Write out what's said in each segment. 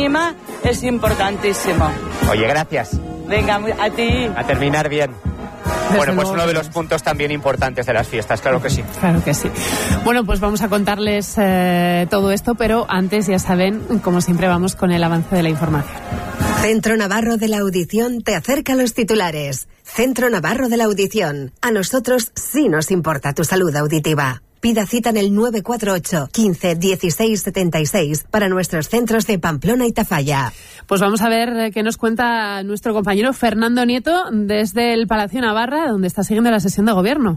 mínima es importantísimo. Oye, gracias. Venga, a ti. A terminar bien. Bueno, pues uno de los puntos también importantes de las fiestas, claro que sí. Claro que sí. Bueno, pues vamos a contarles todo esto, pero antes, ya saben, como siempre, vamos con el avance de la información. Centro Navarro de la Audición te acerca los titulares. Centro Navarro de la Audición. A nosotros sí nos importa tu salud auditiva. Pida cita en el 948 15 16 76 para nuestros centros de Pamplona y Tafalla. Pues vamos a ver qué nos cuenta nuestro compañero Fernando Nieto desde el Palacio Navarra, donde está siguiendo la sesión de gobierno.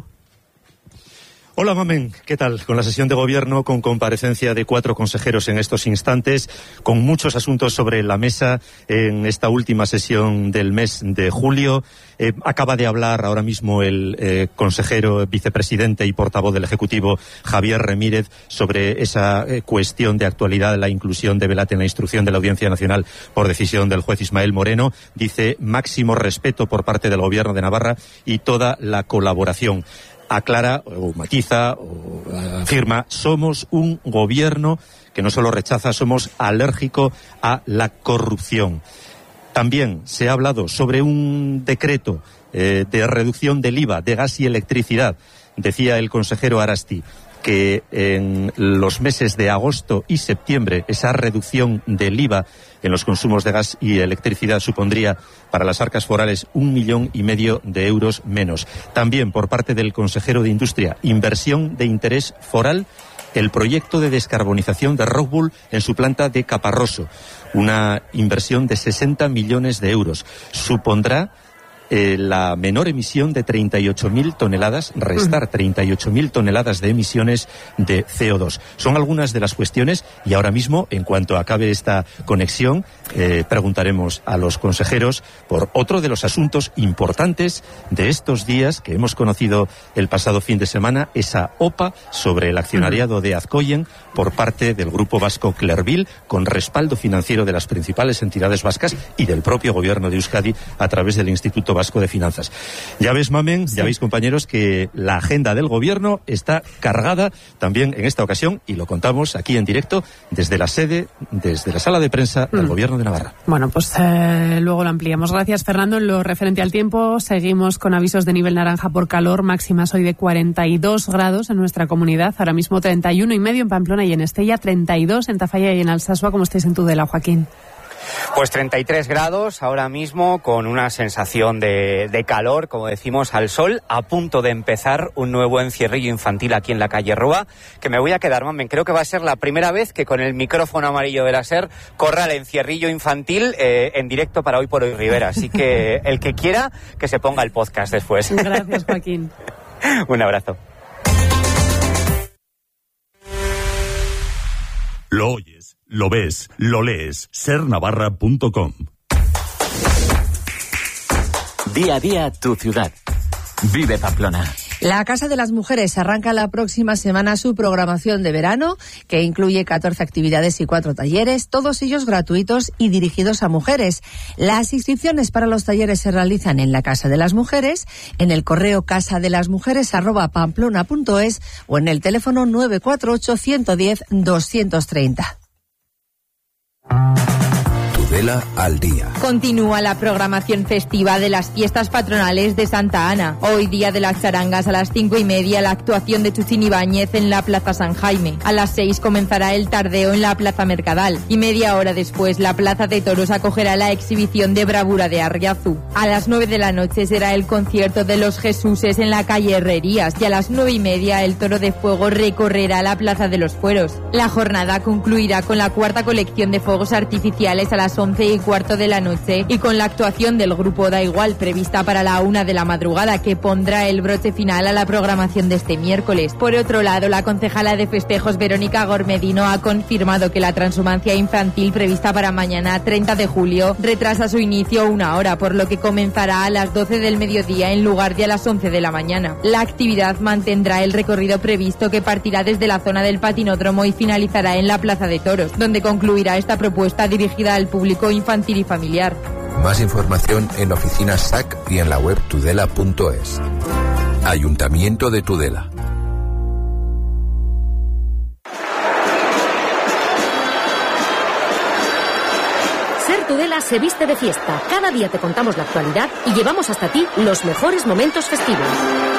Hola, Mamen, ¿qué tal? Con la sesión de gobierno, con comparecencia de 4 consejeros en estos instantes, con muchos asuntos sobre la mesa en esta última sesión del mes de julio. Acaba de hablar ahora mismo el consejero, vicepresidente y portavoz del Ejecutivo, Javier Remírez, sobre esa cuestión de actualidad, la inclusión de Belat en la instrucción de la Audiencia Nacional por decisión del juez Ismael Moreno. Dice máximo respeto por parte del Gobierno de Navarra y toda la colaboración. Aclara o matiza o afirma: somos un gobierno que no solo rechaza, somos alérgico a la corrupción. También se ha hablado sobre un decreto de reducción del IVA de gas y electricidad. Decía el consejero Arasti que en los meses de agosto y septiembre esa reducción del IVA en los consumos de gas y electricidad supondría para las arcas forales 1,5 millones de euros menos. También por parte del consejero de Industria, inversión de interés foral, el proyecto de descarbonización de Rockwool en su planta de Caparroso, una inversión de 60 millones de euros. Supondrá la menor emisión de 38.000 toneladas, restar 38.000 toneladas de emisiones de CO2. Son algunas de las cuestiones y ahora mismo, en cuanto acabe esta conexión, preguntaremos a los consejeros por otro de los asuntos importantes de estos días que hemos conocido el pasado fin de semana, esa OPA sobre el accionariado de Azcoyen por parte del Grupo Vasco Clerville, con respaldo financiero de las principales entidades vascas y del propio Gobierno de Euskadi a través del Instituto Vasco de Finanzas. Ya ves, Mamen, ya veis, compañeros, que la agenda del Gobierno está cargada también en esta ocasión y lo contamos aquí en directo desde la sede, desde la sala de prensa del Gobierno de Navarra. Bueno, pues luego lo ampliamos. Gracias, Fernando. En lo referente al tiempo, seguimos con avisos de nivel naranja por calor, máximas hoy de 42 grados en nuestra comunidad, ahora mismo 31,5 en Pamplona y en Estella, 32 en Tafalla y en Alsasua. ¿Cómo estáis en Tudela, Joaquín? Pues 33 grados ahora mismo, con una sensación de calor, como decimos, al sol, a punto de empezar un nuevo encierrillo infantil aquí en la calle Roa, que me voy a quedar, Mamen, creo que va a ser la primera vez que con el micrófono amarillo de la SER corra el encierrillo infantil en directo para Hoy por Hoy Rivera, así que el que quiera que se ponga el podcast después. Gracias, Joaquín. Un abrazo. Lo oyes, lo ves, lo lees. sernavarra.com. Día a día, tu ciudad. Vive Pamplona. La Casa de las Mujeres arranca la próxima semana su programación de verano, que incluye 14 actividades y 4 talleres, todos ellos gratuitos y dirigidos a mujeres. Las inscripciones para los talleres se realizan en la Casa de las Mujeres, en el correo casadelasmujeres@pamplona.es o en el teléfono 948 110 230. Tudela al día. Continúa la programación festiva de las fiestas patronales de Santa Ana. Hoy, día de las charangas, a las 5:30, la actuación de Chuchín Ibáñez en la Plaza San Jaime. A las 6 comenzará el tardeo en la Plaza Mercadal. Y media hora después, la Plaza de Toros acogerá la exhibición de bravura de Arriazu. A las 9 de la noche será el concierto de los Jesuses en la calle Herrerías. Y a las 9:30, el Toro de Fuego recorrerá la Plaza de los Fueros. La jornada concluirá con la cuarta colección de fuegos artificiales a las 11:15 de la noche y con la actuación del grupo Da Igual, prevista para la 1 de la madrugada, que pondrá el broche final a la programación de este miércoles. Por otro lado, la concejala de festejos, Verónica Gormedino, ha confirmado que la transhumancia infantil prevista para mañana, 30 de julio, retrasa su inicio 1 hora, por lo que comenzará a las 12 del mediodía en lugar de a las 11 de la mañana. La actividad mantendrá el recorrido previsto, que partirá desde la zona del patinódromo y finalizará en la Plaza de Toros, donde concluirá esta propuesta dirigida al público infantil y familiar. Más información en oficinas SAC y en la web tudela.es. Ayuntamiento de Tudela. Tudela se viste de fiesta. Cada día te contamos la actualidad y llevamos hasta ti los mejores momentos festivos.